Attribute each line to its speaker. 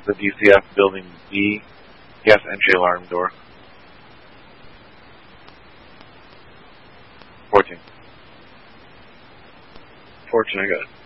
Speaker 1: the DCF building B, gas entry alarm door. 14. 14, I got it.